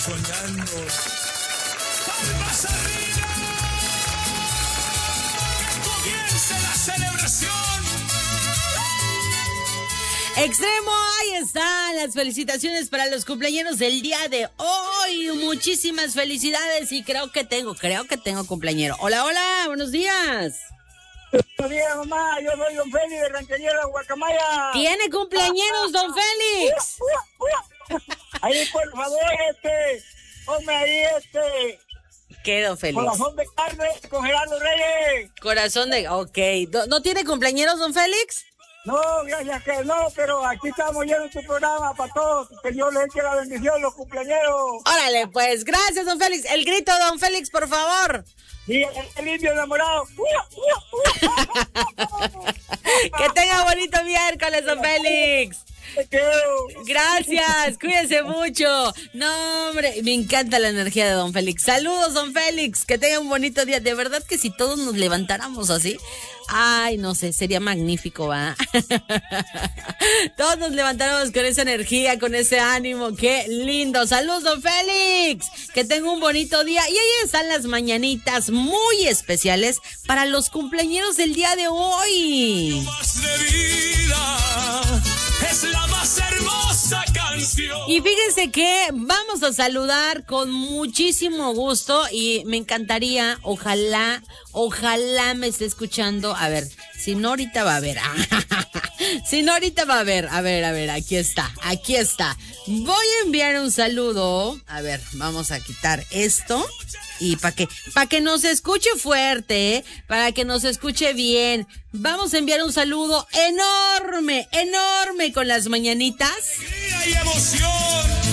soñando. ¡Palmas arriba! ¡Que comience la celebración! Extremo, ahí están las felicitaciones para los cumpleaños del día de hoy. Muchísimas felicidades y creo que tengo cumpleañero. Hola, buenos días. Buenos días, mamá. Yo soy don Félix de Ranchería La Guacamaya. ¿Tiene cumpleaños, don Félix? Ahí, por favor, ponme ahí, ¿Qué, don Félix? corazón de carne con Gerardo Reyes. Corazón de... Ok. ¿No tiene cumpleaños, don Félix? No, gracias que no, pero aquí estamos yendo tu programa para todos. Que Dios les eche la bendición, los cumpleañeros. Órale, pues, gracias, don Félix. El grito, don Félix, por favor. Y el indio enamorado. Que tenga bonito miércoles, don Félix. Te quiero. Gracias, cuídense mucho. No, hombre, me encanta la energía de don Félix. Saludos, don Félix, que tenga un bonito día. De verdad que si todos nos levantáramos así, ay, no sé, sería magnífico, ¿va? Todos nos levantáramos con esa energía, con ese ánimo, qué lindo. Saludos, don Félix, que tenga un bonito día. Y ahí están las mañanitas muy especiales para los cumpleañeros del día de hoy. Más de vida es la más hermosa canción. Y fíjense que vamos a saludar con muchísimo gusto y me encantaría, ojalá me esté escuchando. A ver, si no ahorita va a ver. Si no ahorita va a ver. A ver, aquí está. Voy a enviar un saludo. A ver, vamos a quitar esto. Y para que nos escuche fuerte, para que nos escuche bien, vamos a enviar un saludo enorme con las mañanitas. Y emoción.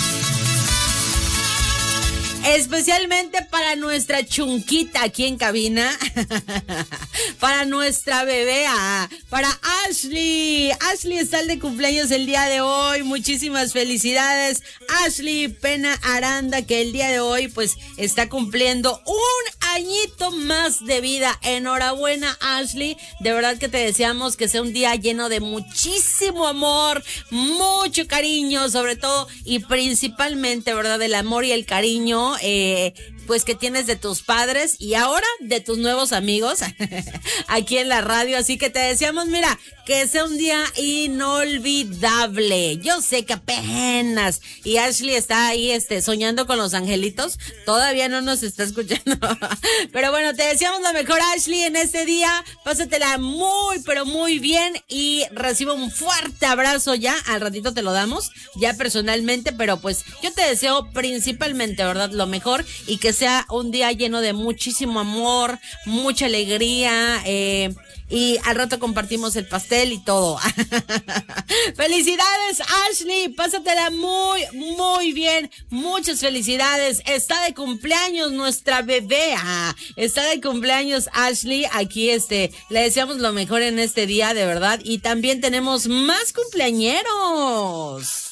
Especialmente para nuestra chunquita aquí en cabina, para nuestra bebé, para Ashley. Ashley está de cumpleaños el día de hoy. Muchísimas felicidades, Ashley Pena Aranda, que el día de hoy pues está cumpliendo un añito más de vida. Enhorabuena, Ashley. De verdad que te deseamos que sea un día lleno de muchísimo amor, mucho cariño, sobre todo y principalmente, ¿verdad? El amor y el cariño pues que tienes de tus padres y ahora de tus nuevos amigos aquí en la radio, así que te deseamos, mira, que sea un día inolvidable. Yo sé que apenas y Ashley está ahí soñando con los angelitos, todavía no nos está escuchando, pero bueno, te deseamos lo mejor, Ashley, en este día. Pásatela muy, pero muy bien y reciba un fuerte abrazo ya, al ratito te lo damos, ya personalmente, pero pues yo te deseo principalmente, ¿verdad?, lo mejor y que sea un día lleno de muchísimo amor, mucha alegría, y al rato compartimos el pastel y todo. Felicidades, Ashley, pásatela muy, muy bien. Muchas felicidades. Está de cumpleaños nuestra bebé. Está de cumpleaños Ashley. Aquí le deseamos lo mejor en este día, de verdad. Y también tenemos más cumpleañeros.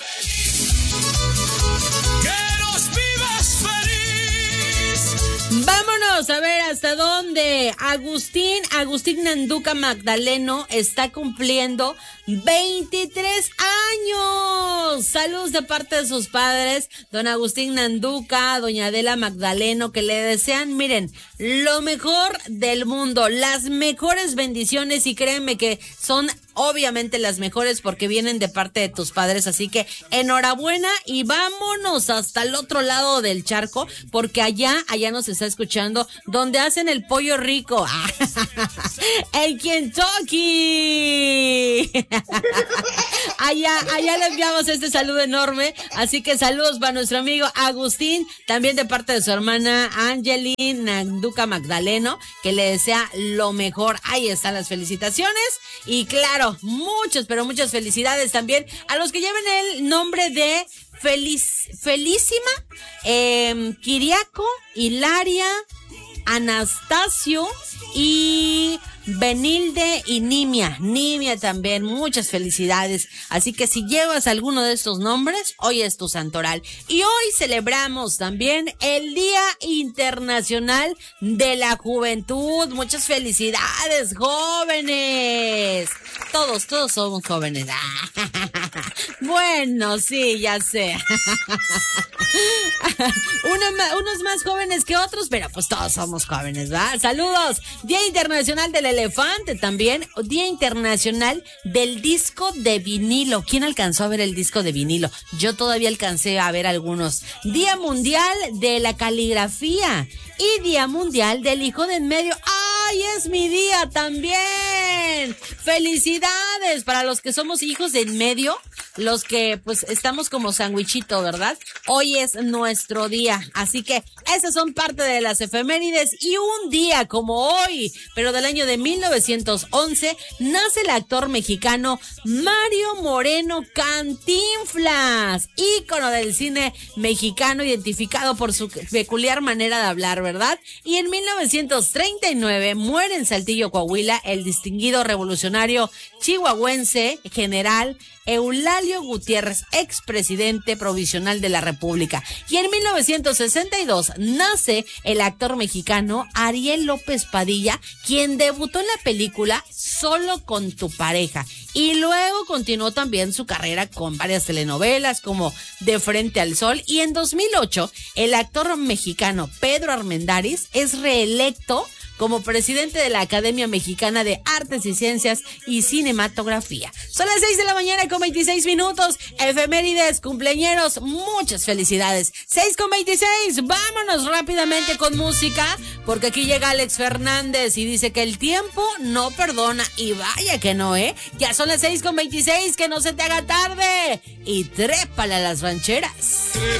Vámonos a ver hasta dónde. Agustín Nanduca Magdaleno está cumpliendo 23 años. Saludos de parte de sus padres, don Agustín Nanduca, doña Adela Magdaleno, que le desean, miren, lo mejor del mundo, las mejores bendiciones, y créanme que son obviamente las mejores porque vienen de parte de tus padres, así que enhorabuena y vámonos hasta el otro lado del charco porque allá nos está escuchando donde hacen el pollo rico. En Kentucky. Allá le enviamos este saludo enorme, así que saludos para nuestro amigo Agustín, también de parte de su hermana Angeline Nanduca Magdaleno, que le desea lo mejor. Ahí están las felicitaciones y claro, muchas, pero muchas felicidades también a los que lleven el nombre de Felísima, Kiriaco, Hilaria, Anastasio y Benilde y Nimia también, muchas felicidades. Así que si llevas alguno de estos nombres, hoy es tu santoral. Y hoy celebramos también el Día Internacional de la Juventud. Muchas felicidades, jóvenes. Todos somos jóvenes. Bueno, sí, ya sé. Unos más jóvenes que otros, pero pues todos somos jóvenes, ¿verdad? Saludos. Día Internacional del Elefante también. Día Internacional del Disco de Vinilo. ¿Quién alcanzó a ver el disco de vinilo? Yo todavía alcancé a ver algunos. Día Mundial de la Caligrafía. Y Día Mundial del Hijo de en Medio. ¡Ay, es mi día también! ¡Felicidades para los que somos hijos de en medio! Los que pues estamos como sandwichito, ¿verdad? Hoy es nuestro día, así que esas son parte de las efemérides. Y un día como hoy, pero del año de 1911, nace el actor mexicano Mario Moreno Cantinflas, ícono del cine mexicano, identificado por su peculiar manera de hablar, ¿verdad? Y en 1939 muere en Saltillo, Coahuila, el distinguido revolucionario chihuahuense general Eulalio Gutiérrez, expresidente provisional de la República. Y en 1962 nace el actor mexicano Ariel López Padilla, quien debutó en la película Solo con tu pareja. Y luego continuó también su carrera con varias telenovelas como De Frente al Sol. Y en 2008, el actor mexicano Pedro Armendáriz es reelecto como presidente de la Academia Mexicana de Artes y Ciencias y Cinematografía. Son las 6 de la mañana con 26 minutos. Efemérides, cumpleañeros, muchas felicidades. 6:26, vámonos rápidamente con música, porque aquí llega Alex Fernández y dice que el tiempo no perdona. Y vaya que no, ¿eh? Ya son las 6:26, que no se te haga tarde. Y trépale a las rancheras.